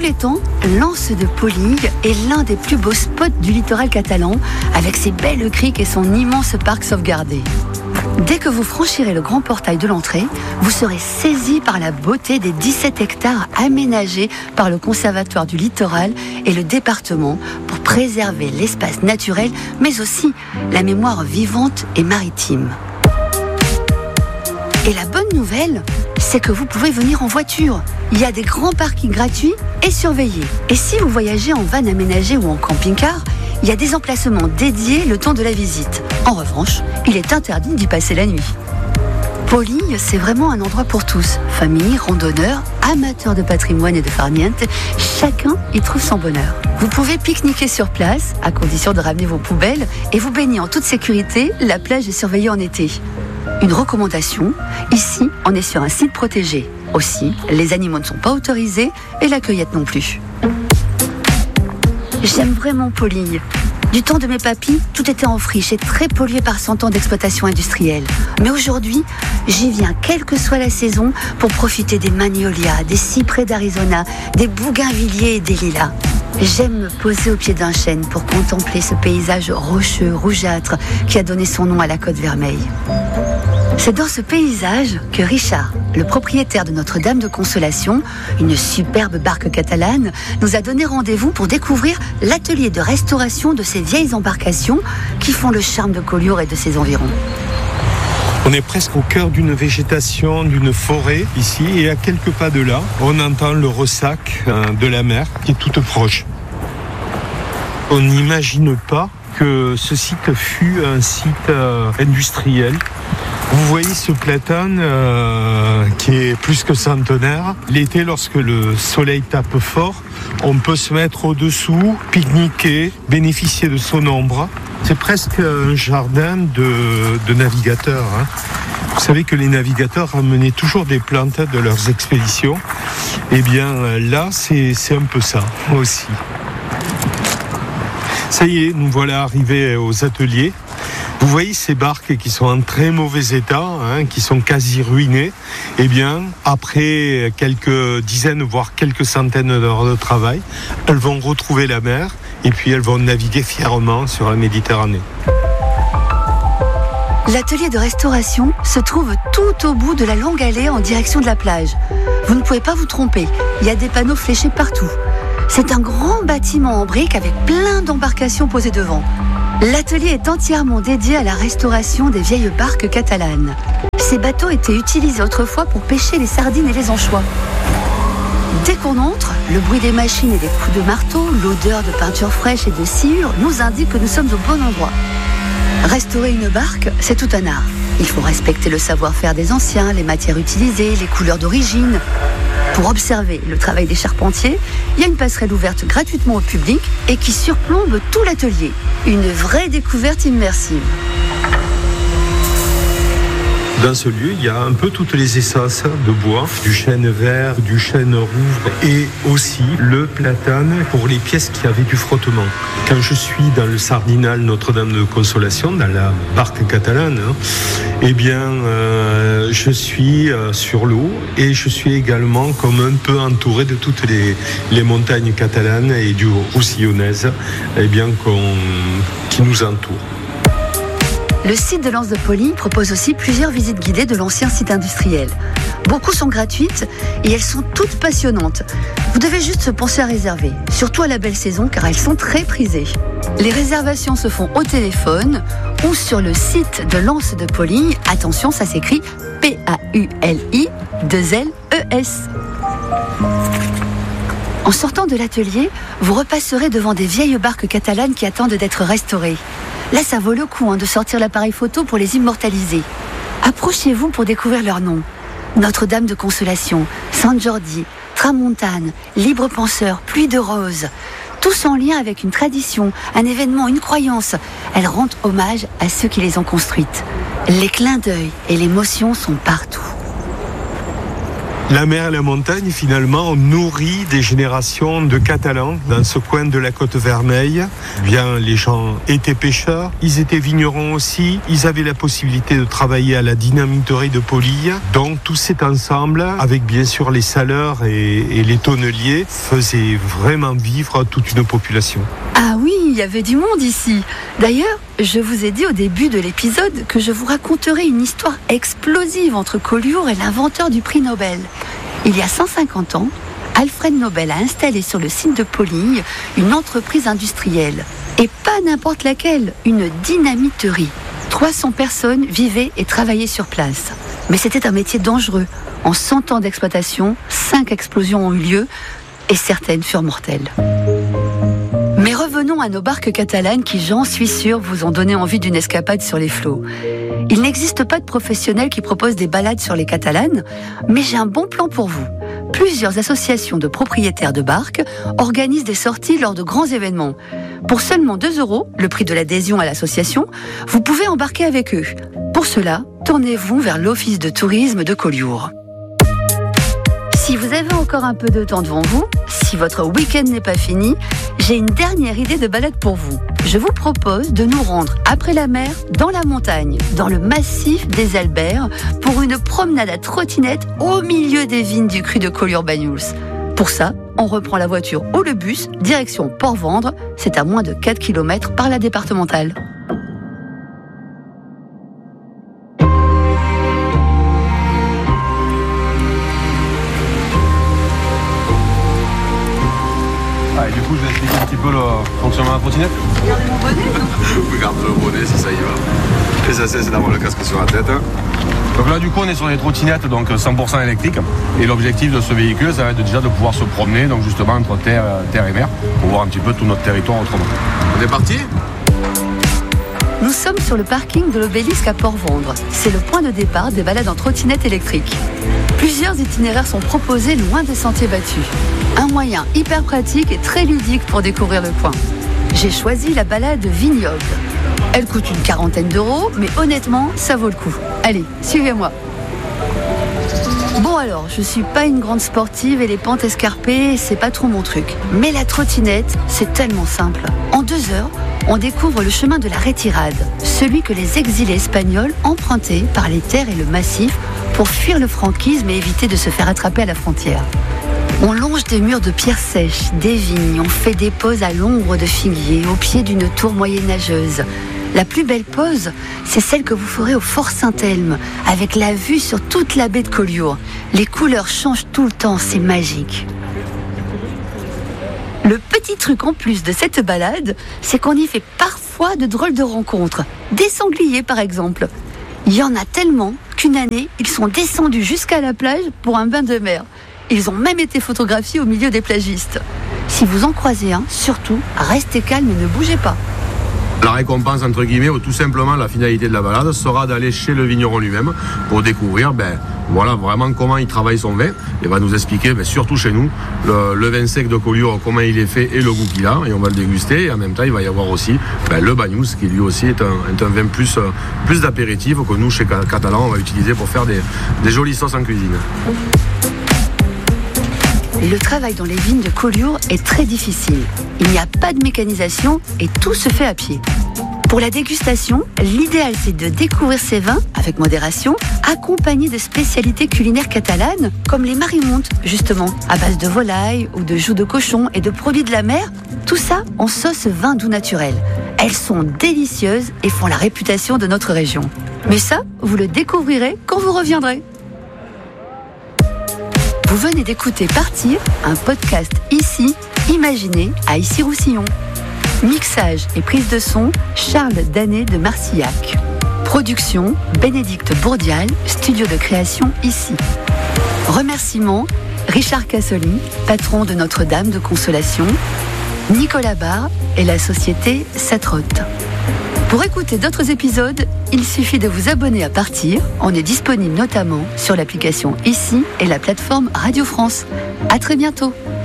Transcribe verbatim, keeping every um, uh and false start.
les temps, l'Anse de Poligny est l'un des plus beaux spots du littoral catalan, avec ses belles criques et son immense parc sauvegardé. Dès que vous franchirez le grand portail de l'entrée, vous serez saisi par la beauté des dix-sept hectares aménagés par le Conservatoire du littoral et le département pour préserver l'espace naturel, mais aussi la mémoire vivante et maritime. Et la bonne nouvelle, c'est que vous pouvez venir en voiture. Il y a des grands parkings gratuits et surveillés. Et si vous voyagez en van aménagé ou en camping-car, il y a des emplacements dédiés le temps de la visite. En revanche, il est interdit d'y passer la nuit. Poligny, c'est vraiment un endroit pour tous. Famille, randonneurs, amateurs de patrimoine et de farniente, chacun y trouve son bonheur. Vous pouvez pique-niquer sur place, à condition de ramener vos poubelles, et vous baigner en toute sécurité. La plage est surveillée en été. Une recommandation, ici, on est sur un site protégé. Aussi, les animaux ne sont pas autorisés et la cueillette non plus. J'aime vraiment Poligny. Du temps de mes papis, tout était en friche et très pollué par cent ans d'exploitation industrielle. Mais aujourd'hui, j'y viens quelle que soit la saison pour profiter des magnolias, des cyprès d'Arizona, des bougainvilliers et des lilas. J'aime me poser au pied d'un chêne pour contempler ce paysage rocheux, rougeâtre qui a donné son nom à la Côte Vermeille. C'est dans ce paysage que Richard, le propriétaire de Notre-Dame de Consolation, une superbe barque catalane, nous a donné rendez-vous pour découvrir l'atelier de restauration de ces vieilles embarcations qui font le charme de Collioure et de ses environs. On est presque au cœur d'une végétation, d'une forêt ici, et à quelques pas de là, on entend le ressac de la mer qui est toute proche. On n'imagine pas que ce site fut un site euh, industriel. Vous voyez ce platane euh, qui est plus que centenaire. L'été, lorsque le soleil tape fort, on peut se mettre au-dessous, pique-niquer, bénéficier de son ombre. C'est presque un jardin de, de navigateurs. Hein. Vous savez que les navigateurs ramenaient toujours des plantes de leurs expéditions. Eh bien là, c'est, c'est un peu ça aussi. Ça y est, nous voilà arrivés aux ateliers. Vous voyez ces barques qui sont en très mauvais état, hein, qui sont quasi ruinées. Eh bien, après quelques dizaines, voire quelques centaines d'heures de travail, elles vont retrouver la mer et puis elles vont naviguer fièrement sur la Méditerranée. L'atelier de restauration se trouve tout au bout de la longue allée en direction de la plage. Vous ne pouvez pas vous tromper, il y a des panneaux fléchés partout. C'est un grand bâtiment en briques avec plein d'embarcations posées devant. L'atelier est entièrement dédié à la restauration des vieilles barques catalanes. Ces bateaux étaient utilisés autrefois pour pêcher les sardines et les anchois. Dès qu'on entre, le bruit des machines et des coups de marteau, l'odeur de peinture fraîche et de sciure nous indique que nous sommes au bon endroit. Restaurer une barque, c'est tout un art. Il faut respecter le savoir-faire des anciens, les matières utilisées, les couleurs d'origine. Pour observer le travail des charpentiers, il y a une passerelle ouverte gratuitement au public et qui surplombe tout l'atelier. Une vraie découverte immersive. Dans ce lieu, il y a un peu toutes les essences de bois, du chêne vert, du chêne rouvre et aussi le platane pour les pièces qui avaient du frottement. Quand je suis dans le Sardinal Notre-Dame de Consolation, dans la barque catalane, hein, eh bien, euh, je suis euh, sur l'eau et je suis également comme un peu entouré de toutes les, les montagnes catalanes et du roussillonnaises, eh bien, qu'on, qui nous entourent. Le site de l'Anse de Poligny propose aussi plusieurs visites guidées de l'ancien site industriel. Beaucoup sont gratuites et elles sont toutes passionnantes. Vous devez juste penser à réserver, surtout à la belle saison car elles sont très prisées. Les réservations se font au téléphone ou sur le site de l'Anse de Poligny. Attention, ça s'écrit P A U L I deux L E S. En sortant de l'atelier, vous repasserez devant des vieilles barques catalanes qui attendent d'être restaurées. Là, ça vaut le coup hein, de sortir l'appareil photo pour les immortaliser. Approchez-vous pour découvrir leurs noms. Notre-Dame de Consolation, San Jordi, Tramontane, Libre Penseur, Pluie de Roses. Tous en lien avec une tradition, un événement, une croyance. Elles rendent hommage à ceux qui les ont construites. Les clins d'œil et l'émotion sont partout. La mer et la montagne, finalement, ont nourri des générations de Catalans dans ce coin de la Côte Vermeille. Bien, les gens étaient pêcheurs, ils étaient vignerons aussi, ils avaient la possibilité de travailler à la dynamiterie de Polille. Donc, tout cet ensemble, avec bien sûr les saleurs et, et les tonneliers, faisait vraiment vivre toute une population. Ah oui, il y avait du monde ici. D'ailleurs, je vous ai dit au début de l'épisode que je vous raconterai une histoire explosive entre Collioure et l'inventeur du prix Nobel. Il y a cent cinquante ans, Alfred Nobel a installé sur le site de Polille une entreprise industrielle. Et pas n'importe laquelle, une dynamiterie. trois cents personnes vivaient et travaillaient sur place. Mais c'était un métier dangereux. En cent ans d'exploitation, cinq explosions ont eu lieu et certaines furent mortelles. Mais revenons à nos barques catalanes qui, j'en suis sûre, vous ont donné envie d'une escapade sur les flots. Il n'existe pas de professionnels qui proposent des balades sur les catalanes, mais j'ai un bon plan pour vous. Plusieurs associations de propriétaires de barques organisent des sorties lors de grands événements. Pour seulement deux euros, le prix de l'adhésion à l'association, vous pouvez embarquer avec eux. Pour cela, tournez-vous vers l'office de tourisme de Collioure. Si vous avez encore un peu de temps devant vous, si votre week-end n'est pas fini, j'ai une dernière idée de balade pour vous. Je vous propose de nous rendre après la mer, dans la montagne, dans le massif des Alberts, pour une promenade à trottinette au milieu des vignes du cru de Collioure-Banyuls. Pour ça, on reprend la voiture ou le bus, direction Port-Vendre, c'est à moins de quatre kilomètres par la départementale. Ah, et du coup, je vais expliquer un petit peu le fonctionnement de la trottinette. Regardez mon bonnet, non ? Regarde le bonnet, si ça y va. L'essentiel, c'est d'avoir le casque sur la tête. Donc là, du coup, on est sur des trottinettes donc cent pour cent électriques. Et l'objectif de ce véhicule, ça va être déjà de pouvoir se promener, donc justement entre terre, terre et mer, pour voir un petit peu tout notre territoire autrement. On est parti ? Nous sommes sur le parking de l'Obélisque à Port-Vendre. C'est le point de départ des balades en trottinette électrique. Plusieurs itinéraires sont proposés loin des sentiers battus. Un moyen hyper pratique et très ludique pour découvrir le coin. J'ai choisi la balade vignoble. Elle coûte une quarantaine d'euros, mais honnêtement, ça vaut le coup. Allez, suivez-moi. Bon alors, je suis pas une grande sportive et les pentes escarpées, c'est pas trop mon truc. Mais la trottinette, c'est tellement simple. En deux heures, on découvre le chemin de la Retirade, celui que les exilés espagnols empruntaient par les terres et le massif pour fuir le franquisme et éviter de se faire attraper à la frontière. On longe des murs de pierres sèches, des vignes, on fait des pauses à l'ombre de figuiers, au pied d'une tour moyenâgeuse. La plus belle pause, c'est celle que vous ferez au Fort Saint-Elme, avec la vue sur toute la baie de Collioure. Les couleurs changent tout le temps, c'est magique. Le petit truc en plus de cette balade, c'est qu'on y fait parfois de drôles de rencontres. Des sangliers, par exemple. Il y en a tellement qu'une année, ils sont descendus jusqu'à la plage pour un bain de mer. Ils ont même été photographiés au milieu des plagistes. Si vous en croisez un, surtout, restez calme et ne bougez pas. La récompense, entre guillemets, ou tout simplement la finalité de la balade, sera d'aller chez le vigneron lui-même pour découvrir ben, voilà, vraiment comment il travaille son vin. Il va nous expliquer, ben, surtout chez nous, le, le vin sec de Collioure, comment il est fait et le goût qu'il a. Et on va le déguster. Et en même temps, il va y avoir aussi ben, le Banyuls, qui lui aussi est un, est un vin plus, plus d'apéritif que nous, chez Catalan, on va utiliser pour faire des, des jolies sauces en cuisine. Le travail dans les vignes de Collioure est très difficile. Il n'y a pas de mécanisation et tout se fait à pied. Pour la dégustation, l'idéal c'est de découvrir ces vins, avec modération, accompagnés de spécialités culinaires catalanes, comme les marimontes, justement, à base de volaille ou de joues de cochon et de produits de la mer, tout ça en sauce vin doux naturel. Elles sont délicieuses et font la réputation de notre région. Mais ça, vous le découvrirez quand vous reviendrez. Vous venez d'écouter Partir, un podcast ici, imaginé à Issy-Roussillon. Mixage et prise de son, Charles Danet de Marcillac. Production, Bénédicte Bourdial, studio de création ici. Remerciements, Richard Cassoli, patron de Notre-Dame de Consolation, Nicolas Barre et la société Satrotte. Pour écouter d'autres épisodes, il suffit de vous abonner à Partir. On est disponible notamment sur l'application Ici et la plateforme Radio France. À très bientôt.